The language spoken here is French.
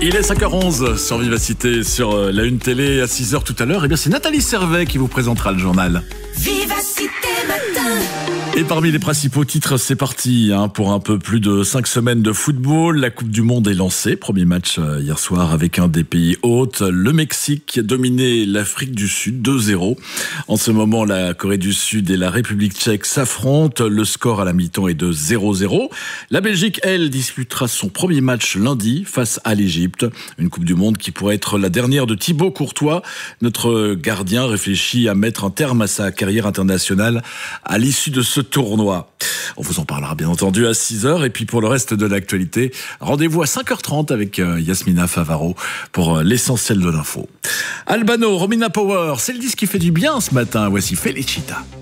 Il est 5h11 sur Vivacité, sur la Une Télé à 6h tout à l'heure. Et bien c'est Nathalie Servet qui vous présentera le journal. Vivacité Matin. Et parmi les principaux titres, c'est parti pour un peu plus de 5 semaines de football. La Coupe du Monde est lancée. Premier match hier soir avec un des pays hôtes, le Mexique, qui a dominé l'Afrique du Sud 2-0. En ce moment, la Corée du Sud et la République tchèque s'affrontent. Le score à la mi-temps est de 0-0. La Belgique, elle, disputera son premier match lundi face à l'Égypte. Une Coupe du Monde qui pourrait être la dernière de Thibaut Courtois. Notre gardien réfléchit à mettre un terme à sa carrière internationale à l'issue de ce tournoi. On vous en parlera bien entendu à 6h. Et puis pour le reste de l'actualité, rendez-vous à 5h30 avec Yasmina Favaro pour l'essentiel de l'info. Albano, Romina Power, c'est le disque qui fait du bien ce matin. Voici Felicita.